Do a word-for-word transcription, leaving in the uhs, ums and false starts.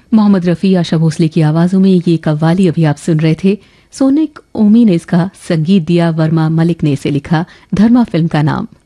मोहम्मद रफ़ी, आशा भोसले की आवाज़ों में ये कव्वाली अभी आप सुन रहे थे। सोनिक ओमी ने इसका संगीत दिया, वर्मा मलिक ने इसे लिखा। धर्मा फिल्म का नाम।